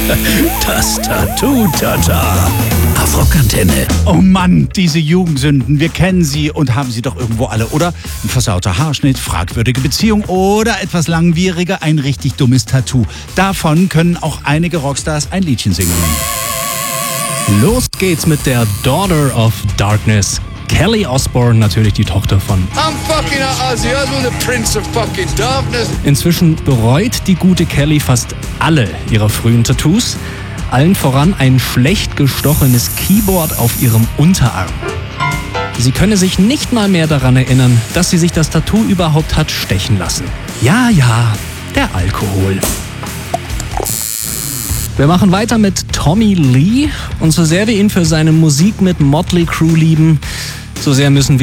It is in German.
Das Tattoo-Tata. Auf Rockantenne. Oh Mann, diese Jugendsünden, wir kennen sie und haben sie doch irgendwo alle, oder? Ein versauter Haarschnitt, fragwürdige Beziehung oder etwas langwieriger, ein richtig dummes Tattoo. Davon können auch einige Rockstars ein Liedchen singen. Los geht's mit der Daughter of Darkness. Kelly Osbourne, natürlich die Tochter von. I'm fucking Ozzy Osbourne, the Prince of fucking Darkness. Inzwischen bereut die gute Kelly fast alle ihrer frühen Tattoos. Allen voran ein schlecht gestochenes Keyboard auf ihrem Unterarm. Sie könne sich nicht mal mehr daran erinnern, dass sie sich das Tattoo überhaupt hat stechen lassen. Ja, der Alkohol. Wir machen weiter mit Tommy Lee. Und so sehr wir ihn für seine Musik mit Motley Crue lieben, so sehr müssen wir